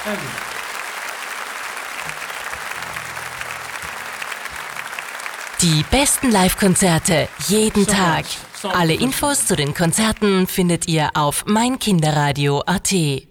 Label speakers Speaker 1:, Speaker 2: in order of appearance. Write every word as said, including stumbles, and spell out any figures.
Speaker 1: Die besten Live-Konzerte jeden Tag. Alle Infos zu den Konzerten findet ihr auf mein kinderradio punkt at.